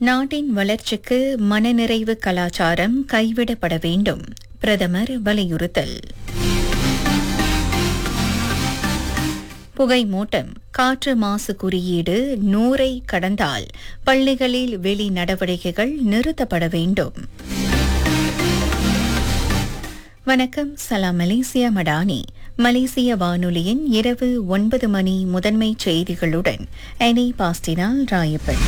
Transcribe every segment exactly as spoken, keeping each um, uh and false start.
நாட்டின் வளர்ச்சிக்கு மனநிறைவு கலாச்சாரம் கைவிடப்பட வேண்டும். பிரதமர் வலியுறுத்தல். புகை மூட்டம் காற்று மாசு குறியீடு நூறை கடந்தால் பள்ளிகளில் வெளி நடவடிக்கைகள் நிறுத்தப்பட வேண்டும். வணக்கம். சலாம் மலேசியா மடானி. மலேசிய வானொலியின் இரவு ஒன்பது மணி முதன்மை செய்திகளுடன் எனி பாஸ்டினால் ராயப்பன்.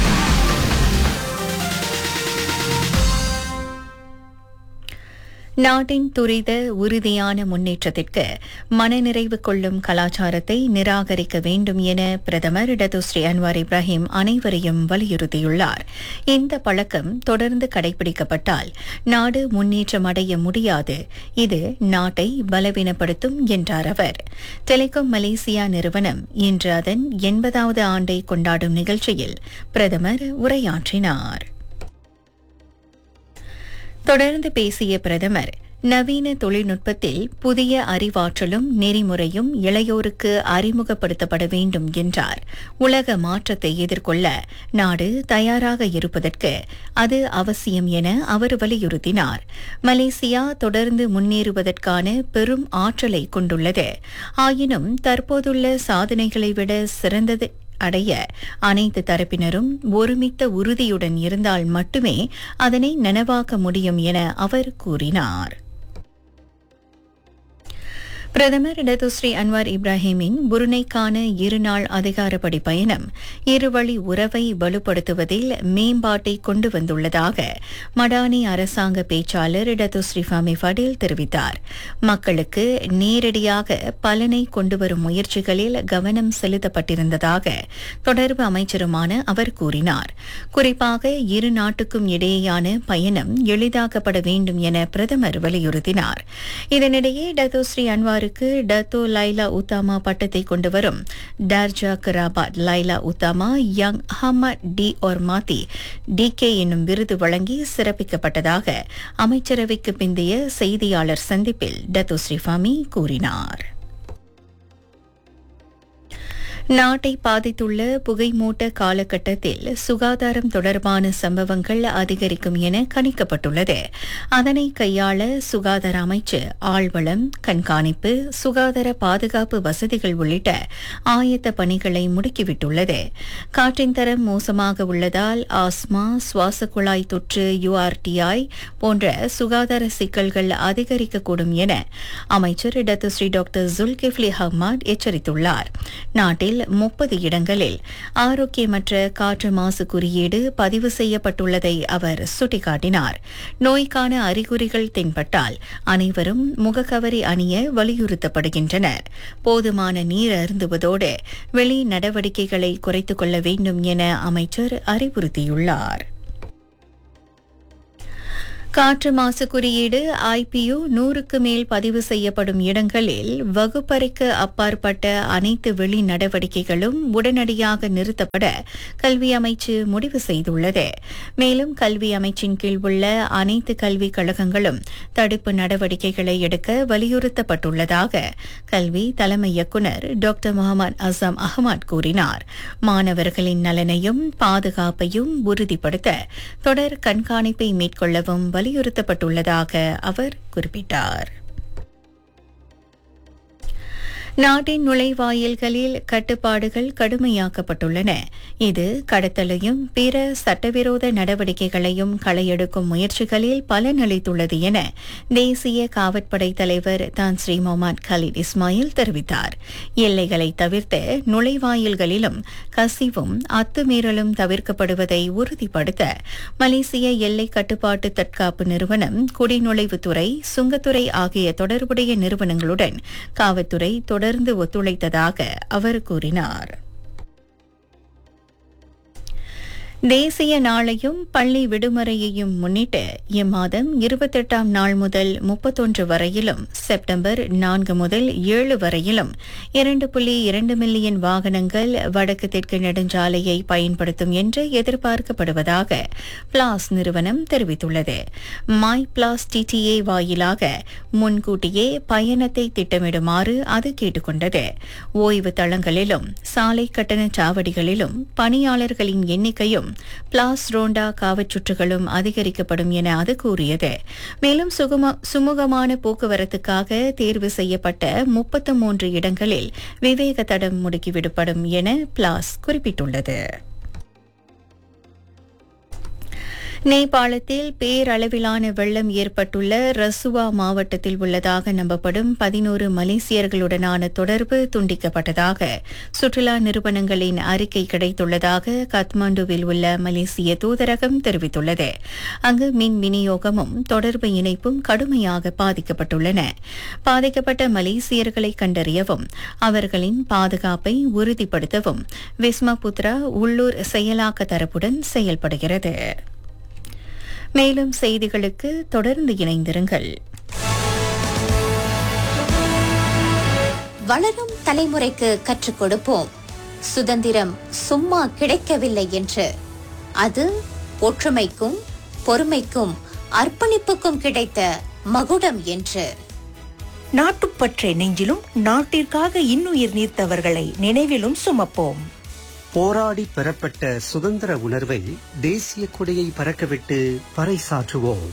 நாட்டின் துரித உறுதியான முன்னேற்றத்திற்கு மனநிறைவு கொள்ளும் கலாச்சாரத்தை நிராகரிக்க வேண்டும் என பிரதமர் டத்துஸ்ரீ அன்வார் இப்ராஹிம் அனைவரையும் வலியுறுத்தியுள்ளார். இந்த பழக்கம் தொடர்ந்து கடைபிடிக்கப்பட்டால் நாடு முன்னேற்றம் அடைய முடியாது. இது நாட்டை பலவீனப்படுத்தும் என்றார் அவர். டெலிகாம் மலேசியா நிறுவனம் இன்று அதன் எண்பதாவது ஆண்டை கொண்டாடும் நிகழ்ச்சியில் பிரதமர் உரையாற்றினார். தொடர்ந்து பேசிய பிரதமர், நவீன தொழில்நுட்பத்தில் புதிய அறிவாற்றலும் நெறிமுறையும் இளையோருக்கு அறிமுகப்படுத்தப்பட வேண்டும் என்றார். உலக மாற்றத்தை எதிர்கொள்ள நாடு தயாராக இருப்பதற்கு அது அவசியம் என அவர் வலியுறுத்தினார். மலேசியா தொடர்ந்து முன்னேறுவதற்கான பெரும் ஆற்றலை கொண்டுள்ளது. ஆயினும் தற்போதுள்ள சாதனைகளை விட சிறந்தது அடைய அனைத்து தரப்பினரும் ஒருமித்த உறுதியுடன் இருந்தால் மட்டுமே அதனை நனவாக்க முடியும் என அவர் கூறினார். பிரதமர் டத்துஸ்ரீ அன்வார் இப்ராஹிமின் புருனைக்கான இருநாள் அதிகாரப்படி பயணம் இருவழி உறவை வலுப்படுத்துவதில் மேம்பாட்டை கொண்டு வந்துள்ளதாக மடானி அரசாங்க பேச்சாளர் டத்துஸ்ரீ ஃபமி ஃபடேல் தெரிவித்தார். மக்களுக்கு நேரடியாக பலனை கொண்டுவரும் முயற்சிகளில் கவனம் செலுத்தப்பட்டிருந்ததாக தொடர்பு அமைச்சருமான அவர் கூறினார். குறிப்பாக இரு நாட்டுக்கும் இடையேயான பயணம் எளிதாக்கப்பட வேண்டும் என பிரதமர் வலியுறுத்தினார். இதனிடையே Datuk Seri Anwar Dato Laila Utama பட்டத்தை கொண்டு வரும் டார்ஜா கராபாத் Laila Utama young Ahmed D ஒர்மாத்தி D K என்னும் விருது வழங்கி சிறப்பிக்கப்பட்டதாக அமைச்சரவைக்கு பிந்தைய செய்தியாளர் சந்திப்பில் டத்துஸ்ரீ ஃபமி கூறினார். நாட்டை பாதித்துள்ள புகைமூட்ட காலகட்டத்தில் சுகாதாரம் தொடர்பான சம்பவங்கள் அதிகரிக்கும் என கணிக்கப்பட்டுள்ளது. அதனை கையாள சுகாதார அமைச்சு ஆழ்வளம், கண்காணிப்பு, சுகாதார பாதுகாப்பு வசதிகள் உள்ளிட்ட ஆயத்த பணிகளை முடுக்கிவிட்டுள்ளது. காற்றின் தரம் மோசமாக உள்ளதால் ஆஸ்மா, சுவாச குழாய் தொற்று, யுஆர்டிஐ போன்ற சுகாதார சிக்கல்கள் அதிகரிக்கக்கூடும் என அமைச்சர் டத்துஸ்ரீ டாக்டர் ஜுல்கிஃப்லி அஹ்மத் எச்சரித்துள்ளார். நாட்டில் முப்பது இடங்களில் ஆரோக்கியமற்ற காற்று மாசு குறியீடு பதிவு செய்யப்பட்டுள்ளதை அவர் சுட்டிக்காட்டினார். நோய்க்கான அறிகுறிகள் தென்பட்டால் அனைவரும் முகக்கவரி அணிய வலியுறுத்தப்படுகின்றனர். போதுமான நீர் அருந்துவதோடு வெளி நடவடிக்கைகளை குறைத்துக் கொள்ள வேண்டும் என அமைச்சர் அறிவுறுத்தியுள்ளார். காற்று மாசு குறியீடு ஐபியு நூறுக்கு மேல் பதிவு செய்யப்படும் இடங்களில் வகுப்பறைக்கு அப்பாற்பட்ட அனைத்து வெளி நடவடிக்கைகளும் உடனடியாக நிறுத்தப்பட கல்வி அமைச்சு முடிவு செய்துள்ளது. மேலும் கல்வி அமைச்சின் கீழ் உள்ள அனைத்து கல்விக் கழகங்களும் தடுப்பு நடவடிக்கைகளை எடுக்க வலியுறுத்தப்பட்டுள்ளதாக கல்வி தலைமை இயக்குநர் டாக்டர் முகமது அசாம் அஹ்மத் கூறினார். மாணவர்களின் நலனையும் பாதுகாப்பையும் உறுதிப்படுத்த தொடர் கண்காணிப்பை மேற்கொள்ளவும் வலியுறுத்தப்பட்டுள்ளதாக அவர் குறிப்பிட்டார். நாட்டின் நுழைவாயில்களில் கட்டுப்பாடுகள் கடுமையாக்கப்பட்டுள்ளன. இது கடத்தலையும் பிற சட்டவிரோத நடவடிக்கைகளையும் களையெடுக்கும் முயற்சிகளில் பலனளித்துள்ளது என தேசிய காவற்படை தலைவர் தான் ஸ்ரீ முகமது கலீத் இஸ்மாயில் தெரிவித்தார். எல்லைகளை தவிர்த்து நுழைவாயில்களிலும் கசிவும் அத்துமீறலும் தவிர்க்கப்படுவதை உறுதிப்படுத்த மலேசிய எல்லை கட்டுப்பாட்டு தற்காப்பு நிறுவனம், குடிநுழைவுத்துறை, சுங்கத்துறை ஆகிய தொடர்புடைய நிறுவனங்களுடன் காவல்துறை தொடர்ந்து ஒத்துழைத்ததாக அவர் கூறினார். தேசிய நாளையும் பள்ளி விடுமுறையையும் முன்னிட்டு இம்மாதம் இருபத்தெட்டாம் நாள் முதல் முப்பத்தொன்று வரையிலும் செப்டம்பர் நான்கு முதல் ஏழு வரையிலும் இரண்டு புள்ளி இரண்டு மில்லியன் வாகனங்கள் வடக்கு தெற்கு நெடுஞ்சாலையை பயன்படுத்தும் என்று எதிர்பார்க்கப்படுவதாக பிளாஸ் நிறுவனம் தெரிவித்துள்ளது. மை பிளாஸ் டிடிஏ வாயிலாக முன்கூட்டியே பயணத்தை திட்டமிடுமாறு அது கேட்டுக்கொண்டது. ஓய்வு தளங்களிலும் சாலை கட்டண சாவடிகளிலும் பணியாளர்களின் எண்ணிக்கையும் பணிகளும் பிளாஸ் ரோண்டா காவச்சுற்றுகளும் அதிகரிக்கப்படும் என அது கூறியது. மேலும் சுகமா- சுமூகமான போக்குவரத்துக்காக தேர்வு செய்யப்பட்ட முப்பத்து மூன்று இடங்களில் விவேக தடம் முடுக்கிவிடப்படும் என பிளாஸ் குறிப்பிட்டுள்ளது. நேபாளத்தில் பேரளவிலான வெள்ளம் ஏற்பட்டுள்ள ரசுவா மாவட்டத்தில் உள்ளதாக நம்பப்படும் பதினோரு மலேசியர்களுடனான தொடர்பு துண்டிக்கப்பட்டதாக சுற்றுலா நிறுவனங்களின் அறிக்கை கிடைத்துள்ளதாக காத்மாண்டுவில் உள்ள மலேசிய தூதரகம் தெரிவித்துள்ளது. அங்கு மின் விநியோகமும் தொடர்பு இணைப்பும் கடுமையாக பாதிக்கப்பட்டுள்ளன. பாதிக்கப்பட்ட மலேசியர்களை கண்டறியவும் அவர்களின் பாதுகாப்பை உறுதிப்படுத்தவும் விஸ்மபுத்ரா உள்ளூர் செயலாக்க தரப்புடன் செயல்படுகிறது. மேலும் செய்திகளுக்கு தொடர்ந்து இணைந்திருங்கள். வளரும் தலைமுறைக்கு கற்றுக் கொடுப்போம். சுதந்திரம் சும்மா கிடைக்கவில்லை என்று, அது ஒற்றுமைக்கும் பொறுமைக்கும் அர்ப்பணிப்புக்கும் கிடைத்த மகுடம் என்று. நாட்டுப்பற்றை நெஞ்சிலும் நாட்டிற்காக இன்னுயிர் நீர்த்தவர்களை நினைவிலும் சுமப்போம். போராடி பெறப்பட்ட சுதந்திர உணர்வை தேசிய கொடியை பறக்கவிட்டு பறைசாற்றுவோம்.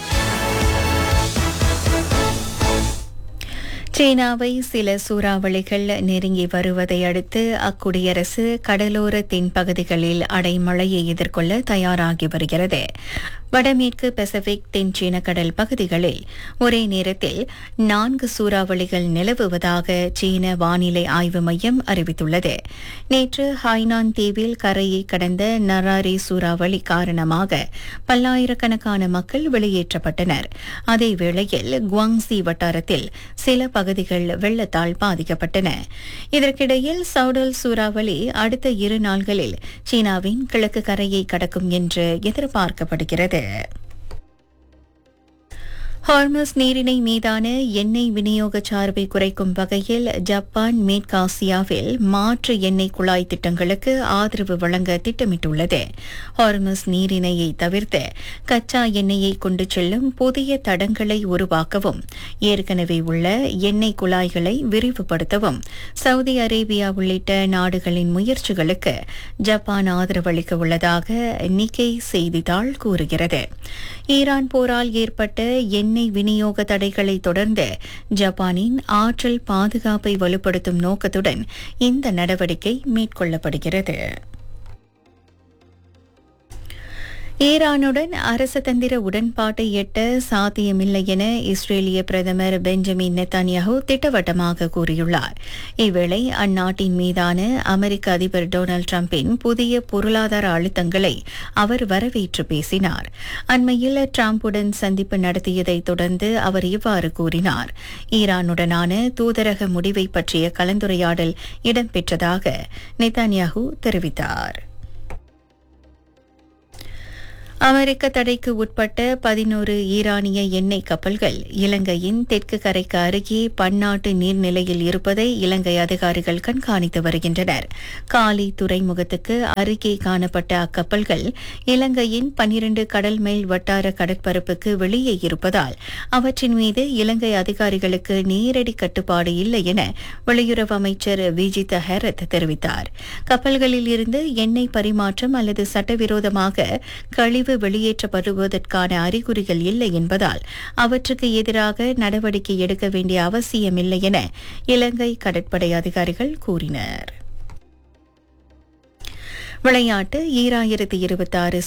சீனாவை சில சூறாவளிகள் நெருங்கி வருவதை அடுத்து அக்குடியரசு கடலோர தென்பகுதிகளில் அடைமழையை எதிர்கொள்ள தயாராகி வருகிறது. வடமேற்கு பசிபிக் தென் சீன கடல் பகுதிகளில் ஒரே நேரத்தில் நான்கு சூறாவளிகள் நிலவுவதாக சீன வானிலை ஆய்வு மையம் அறிவித்துள்ளது. நேற்று ஹைனான் தீவில் கரையை கடந்த நராரி சூறாவளி காரணமாக பல்லாயிரக்கணக்கான மக்கள் வெளியேற்றப்பட்டனர். அதேவேளையில் குவாங்ஸி வட்டாரத்தில் சில பகுதிகள் வெள்ளத்தால் பாதிக்கப்பட்டன. இதற்கிடையில் சவுடல் சூறாவளி அடுத்த இரு நாள்களில் சீனாவின் கிழக்கு கரையை கடக்கும் என்று எதிர்பார்க்கப்படுகிறது. ஹார்மஸ் நீரிணை மீதான எண்ணெய் விநியோக சார்பை குறைக்கும் வகையில் ஜப்பான் மேற்காசியாவில் மாற்று எண்ணெய் குழாய் திட்டங்களுக்கு ஆதரவு வழங்க திட்டமிட்டுள்ளது. ஹார்மஸ் நீரிணையை தவிர்த்து கச்சா எண்ணெயை கொண்டு செல்லும் புதிய தடங்களை உருவாக்கவும் ஏற்கனவே உள்ள எண்ணெய் குழாய்களை விரிவுபடுத்தவும் சவுதி அரேபியா உள்ளிட்ட நாடுகளின் முயற்சிகளுக்கு ஜப்பான் ஆதரவளிக்க உள்ளதாக நிக்கை செய்தித்தாள் கூறுகிறது. ஈரான் போரால் ஏற்பட்ட எண்ணெய் விநியோக தடைகளை தொடர்ந்து ஜப்பானின் ஆற்றல் பாதுகாப்பை வலுப்படுத்தும் நோக்கத்துடன் இந்த நடவடிக்கை மேற்கொள்ளப்படுகிறது. ஈரானுடன் அரசதந்திர உடன்பாட்டை எட்ட சாத்தியமில்லை என இஸ்ரேலிய பிரதமர் பெஞ்சமின் நெத்தன்யாஹூ திட்டவட்டமாக கூறியுள்ளார். இவ்வேளை அந்நாட்டின் மீதான அமெரிக்க அதிபர் டொனால்டு டிரம்பின் புதிய பொருளாதார அழுத்தங்களை அவர் வரவேற்று பேசினார். அண்மையில் டிரம்புடன் சந்திப்பு நடத்தியதை தொடர்ந்து அவர் இவ்வாறு கூறினார். ஈரானுடனான தூதரக முடிவை பற்றிய கலந்துரையாடல் இடம்பெற்றதாக நெத்தன்யாஹூ தெரிவித்தார். அமெரிக்க தடைக்கு உட்பட்ட பதினோரு ஈரானிய எண்ணெய் கப்பல்கள் இலங்கையின் தெற்கு கரைக்கு அருகே பன்னாட்டு நீர்நிலையில் இருப்பதை இலங்கை அதிகாரிகள் கண்காணித்து வருகின்றனர். காலி துறைமுகத்துக்கு அருகே காணப்பட்ட அக்கப்பல்கள் இலங்கையின் பனிரண்டு கடல் மைல் வட்டார கடற்பரப்புக்கு வெளியே இருப்பதால் அவற்றின் மீது இலங்கை அதிகாரிகளுக்கு நேரடி கட்டுப்பாடு இல்லை என வெளியுறவு அமைச்சர் விஜித ஹெரத் தெரிவித்தார். கப்பல்களில் இருந்து எண்ணெய் பரிமாற்றம் அல்லது சட்டவிரோதமாக கழிவு வெளியேற்றப்படுவதற்கான அறிகுறிகள் இல்லை என்பதால் அவற்றுக்கு எதிராக நடவடிக்கை எடுக்க வேண்டிய அவசியமில்லை என இலங்கை கடற்படை அதிகாரிகள் கூறினர். விளையாட்டு ஈராயிரத்தி இருபத்தி ஆறு